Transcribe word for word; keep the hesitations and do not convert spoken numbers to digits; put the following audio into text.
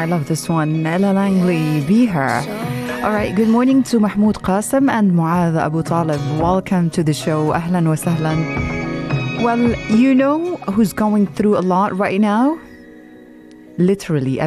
I love this one. Ella Langley, Be Her. All right, good morning to Mahmoud Qasim and Muad Abu Talib. Welcome to the show. Ahlan wa sahlan. Well, you know who's going through a lot right now? Literally